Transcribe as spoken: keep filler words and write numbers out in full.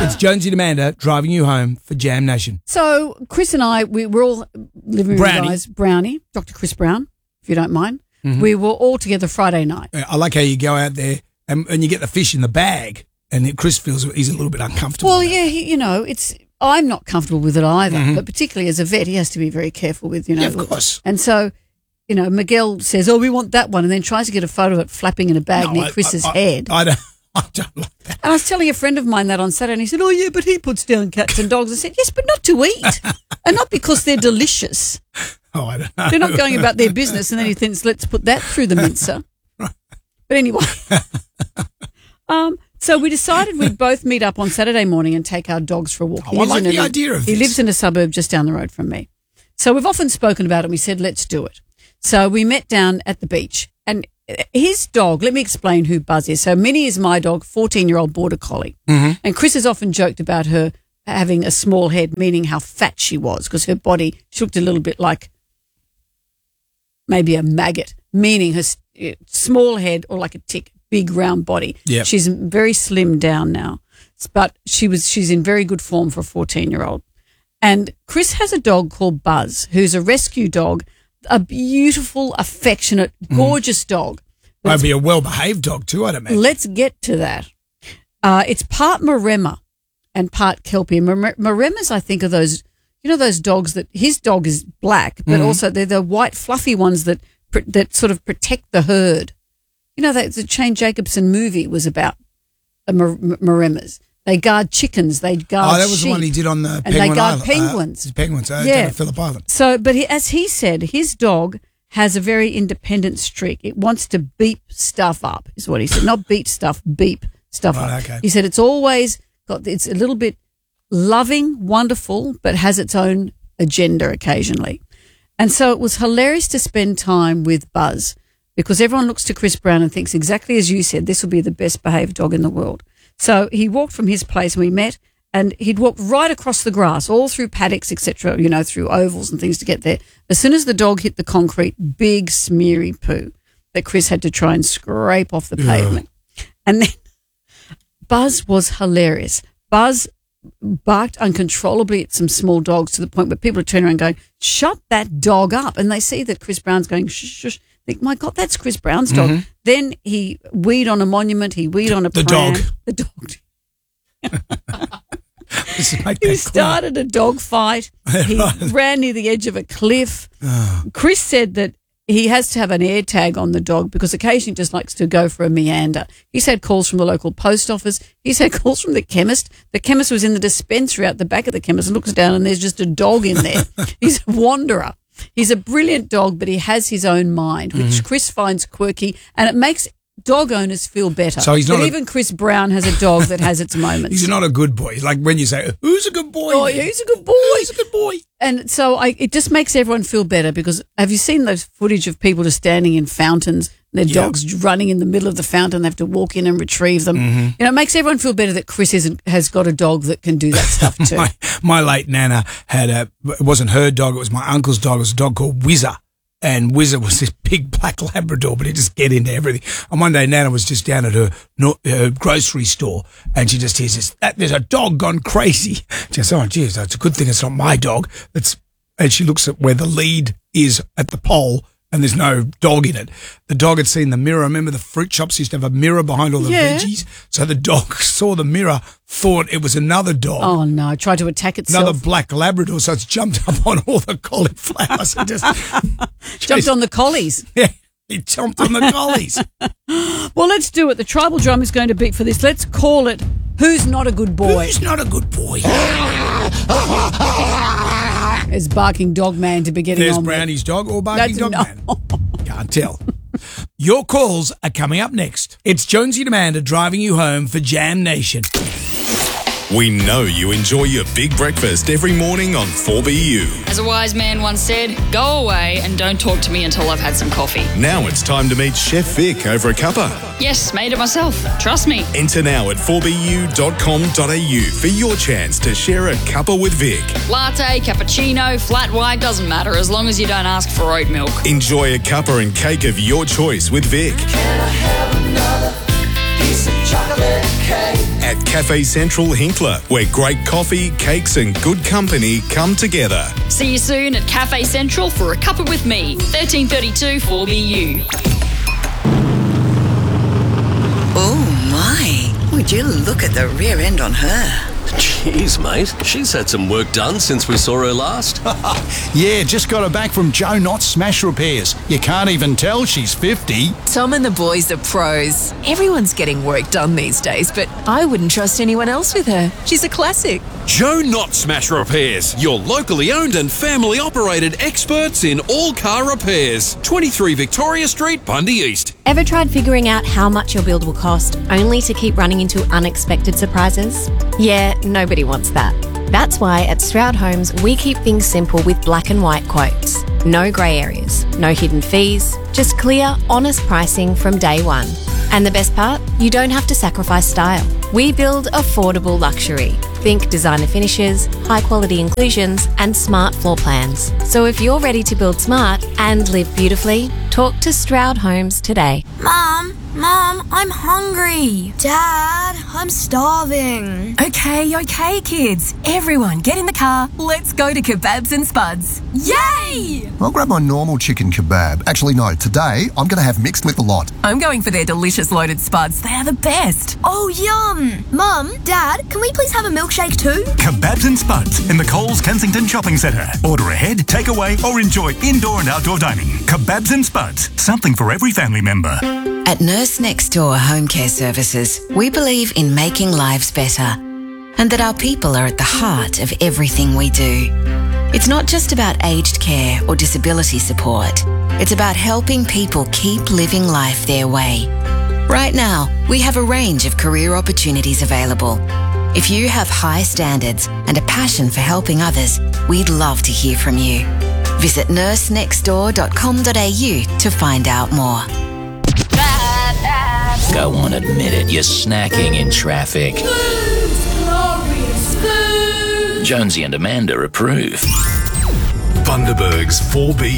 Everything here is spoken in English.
It's Jonesy and Amanda driving you home for Jam Nation. So Chris and I, we were all living Brownie. room guys. Brownie, Doctor Chris Brown, if you don't mind. Mm-hmm. We were all together Friday night. I like how you go out there and, and you get the fish in the bag, and Chris feels he's a little bit uncomfortable. Well, yeah, he, you know, it's. I'm not comfortable with it either, Mm-hmm. but particularly as a vet, he has to be very careful with, you know. Yeah, of course. And so, you know, Miguel says, "Oh, we want that one," and then tries to get a photo of it flapping in a bag No, near I- Chris's I, I, head. I don't, I don't like that. And I was telling a friend of mine that on Saturday, and he said, "Oh, yeah, but he puts down cats and dogs." I said, "Yes, but not to eat, and not because they're delicious. Oh, I don't know. They're not going about their business." And then he thinks, "Let's put that through the mincer." But anyway, um, so we decided we'd both meet up on Saturday morning and take our dogs for a walk. Oh, I like in the a, idea of He this. lives in a suburb just down the road from me. So we've often spoken about it, and we said, let's do it. So we met down at the beach, and his dog, let me explain who Buzz is. So Minnie is my dog, fourteen-year-old border collie. Mm-hmm. And Chris has often joked about her having a small head, meaning how fat she was, because her body, she looked a little bit like maybe a maggot, meaning her s- small head or like a tick, big round body. Yep. She's very slimmed down now, but she was she's in very good form for a fourteen-year-old. And Chris has a dog called Buzz, who's a rescue dog, a beautiful, affectionate, gorgeous dog. Might be a well-behaved dog too, I'd imagine. Let's get to that. Uh, it's part Maremma and part Kelpie. Mar- Maremmas, I think, are those, you know, those dogs that his dog is black, but also they're the white, fluffy ones that pr- that sort of protect the herd. You know, that the Shane Jacobson movie was about the Mar- Maremmas. They guard chickens. They guard Oh, that was sheep. the one he did on the And Penguin they guard Island. penguins. Uh, penguins, uh, Yeah. down at Phillip Island. So, but he, as he said, his dog has a very independent streak. It wants to beep stuff up, is what he said. Not beat stuff, beep stuff Right, up. okay. He said it's always got, it's a little bit loving, wonderful, but has its own agenda occasionally. And so it was hilarious to spend time with Buzz because everyone looks to Chris Brown and thinks exactly as you said, this will be the best behaved dog in the world. So he walked from his place and we met, and he'd walked right across the grass, all through paddocks, et cetera, you know, through ovals and things to get there. As soon as the dog hit the concrete, big smeary poo that Chris had to try and scrape off the pavement. And then Buzz was hilarious. Buzz barked uncontrollably at some small dogs to the point where people are turning around going, shut that dog up. And they see that Chris Brown's going, shush, shush. Think, my God, that's Chris Brown's dog. Mm-hmm. Then he weed on a monument. He weed on a The pram. dog. The dog. Just to make He that clear. started a dog fight. He ran near the edge of a cliff. Chris said that he has to have an air tag on the dog because occasionally he just likes to go for a meander. He's had calls from the local post office. He's had calls from the chemist. The chemist was in the dispensary out the back of the chemist and looks down and there's just a dog in there. He's a wanderer. He's a brilliant dog, but he has his own mind, which Mm-hmm. Chris finds quirky, and it makes dog owners feel better. So he's that not a- even Chris Brown has a dog that has its moments. He's not a good boy. Like when you say, who's a good boy? Oh, yeah, he's a good boy. Who's a good boy? And so I, it just makes everyone feel better because have you seen those footage of people just standing in fountains and their Yeah. dogs running in the middle of the fountain? They have to walk in and retrieve them. Mm-hmm. You know, it makes everyone feel better that Chris isn't, has got a dog that can do that stuff too. My, my late Nana had a, it wasn't her dog, it was my uncle's dog. It was a dog called Whizzer. And Whizzer was this big black Labrador, but he'd just get into everything. And one day Nana was just down at her, no- her grocery store and she just hears this, that, there's a dog gone crazy. She goes, oh, geez, that's a good thing it's not my dog. It's, and she looks at where the lead is at the pole and there's no dog in it. The dog had seen the mirror. Remember the fruit shops used to have a mirror behind all the Yeah. veggies? So the dog saw the mirror, thought it was another dog. Oh no, tried to attack itself. Another black Labrador, so it's jumped up on all the cauliflowers and just Jumped on the collies. yeah, he jumped on the collies. Well, let's do it. The tribal drum is going to beat for this. Let's call it Who's Not a Good Boy? Who's not a good boy? Is barking dog man to be getting There's on with. Brownie's dog or Barking That's Dog no. Man. Can't tell. Your calls are coming up next. It's Jonesy and Amanda driving you home for Jam Nation. We know you enjoy your big breakfast every morning on four B U. As a wise man once said, go away and don't talk to me until I've had some coffee. Now it's time to meet Chef Vic over a cuppa. Yes, made it myself. Trust me. Enter now at four b u dot com dot a u for your chance to share a cuppa with Vic. Latte, cappuccino, flat white, doesn't matter as long as you don't ask for oat milk. Enjoy a cuppa and cake of your choice with Vic. Can I have another piece of chocolate cake? at Cafe Central Hinkler, where great coffee, cakes and good company come together. See you soon at Cafe Central for a cuppa with me, thirteen thirty-two four B U. Oh my, would you look at the rear end on her? Jeez, mate, she's had some work done since we saw her last. Yeah, just got her back from Joe Knott's Smash Repairs. You can't even tell she's fifty. Tom and the boys are pros. Everyone's getting work done these days, but I wouldn't trust anyone else with her. She's a classic. Joe Knott Smash Repairs, your locally owned and family operated experts in all car repairs. twenty-three Victoria Street, Bundy East. Ever tried figuring out how much your build will cost only to keep running into unexpected surprises? Yeah, nobody wants that. That's why at Stroud Homes we keep things simple with black and white quotes. No grey areas, no hidden fees, just clear, honest pricing from day one. And the best part? You don't have to sacrifice style. We build affordable luxury. Think designer finishes, high quality inclusions, and smart floor plans. So if you're ready to build smart and live beautifully, talk to Stroud Homes today. Mom, Mom, I'm hungry. Dad, I'm starving. Okay, okay, kids. Everyone, get in the car. Let's go to Kebabs and Spuds. Yay! I'll grab my normal chicken kebab. Actually, no, today I'm going to have mixed with a lot. I'm going for their delicious loaded spuds. They are the best. Oh, yum! Mum, Dad, can we please have a milkshake too? Kebabs and Spuds in the Coles Kensington Shopping Centre. Order ahead, take away, or enjoy indoor and outdoor dining. Kebabs and Spuds, something for every family member. At Nurse Next Door Home Care Services, we believe in making lives better and that our people are at the heart of everything we do. It's not just about aged care or disability support. It's about helping people keep living life their way. Right now, we have a range of career opportunities available. If you have high standards and a passion for helping others, we'd love to hear from you. Visit nurse next door dot com dot a u to find out more. Go on, admit it, you're snacking in traffic. Food's glorious food. Jonesy and Amanda approve. Bundaberg's four B